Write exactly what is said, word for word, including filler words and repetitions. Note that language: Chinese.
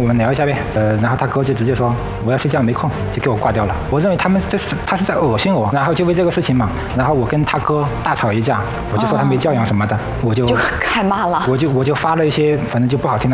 们聊一下呗。呃，然后他哥就直接说我要睡觉没空，就给我挂掉了。我认为他们这是他是在恶心我，然后就为这个事情嘛，然后我跟他哥大吵一架，我就说他没教养什么的，我就就开骂了， 我就我就发了一些反正就不好听的。